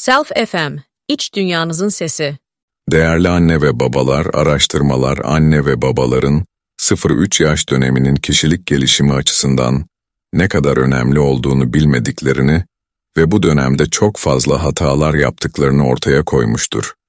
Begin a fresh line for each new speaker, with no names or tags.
Self FM, iç dünyanızın sesi.
Değerli anne ve babalar, araştırmalar anne ve babaların 0-3 yaş döneminin kişilik gelişimi açısından ne kadar önemli olduğunu bilmediklerini ve bu dönemde çok fazla hatalar yaptıklarını ortaya koymuştur.